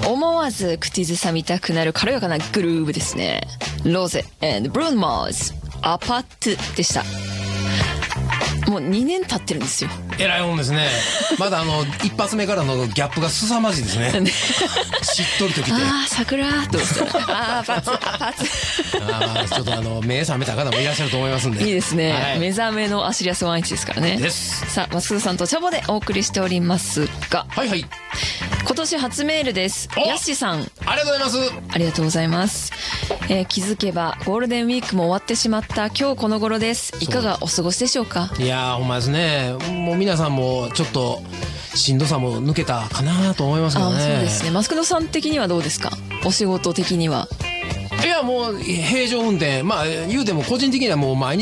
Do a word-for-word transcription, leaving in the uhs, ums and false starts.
思わず口ずさみたくなる軽やかなグルーブですね。ロゼ and ブルーノマーズアパットでした。もうにねん経ってるんですよ。 えらいもんですね。まだあの一発目からのギャップが凄まじいですね。しっとりときて、 ああ桜とああパツあパツああちょっとあの目覚めた方もいらっしゃると思いますんで。 いいですね、 はい、 目覚めのアシリアスワンイチですからね。 です。 さあ、増田さんとチャボでお送りしておりますが、 はいはい、 今年初メールです。ヤッシさん、 ありがとうございます。 ありがとうございます。えー、気づけばゴールデンウィークも終わってしまった今日この頃です。いかがお過ごしでしょうか。 いやーほんまですね。もう皆さんもちょっとしんどさも抜けたかなと思いますよね。 あ、そうですね。マスクドさん的にはどうですか、お仕事的には。 いやもう平常運転、まあ言うても個人的にはもう毎日